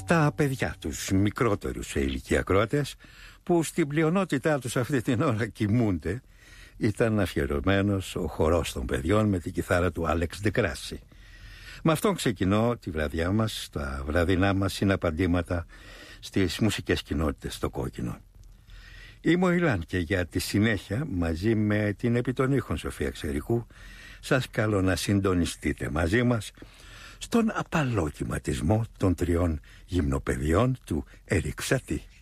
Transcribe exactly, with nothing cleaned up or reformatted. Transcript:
στα παιδιά τους, μικρότερους σε ηλικία ακροατές, που στην πλειονότητά τους αυτή την ώρα κοιμούνται, ήταν αφιερωμένος ο χορός των παιδιών με την κιθάρα του Άλεξ Ντεκράση. Με αυτόν ξεκινώ τη βραδιά μας, τα βραδινά μας συναπαντήματα στις μουσικές κοινότητες στο Κόκκινο. Είμαι ο Ηλάν και για τη συνέχεια, μαζί με την επί των ήχων Σοφία Ξερικού, σας καλώ να συντονιστείτε μαζί μας στον απαλό κυματισμό των τριών γυμνοπαιδιών του Ερικ Σατή.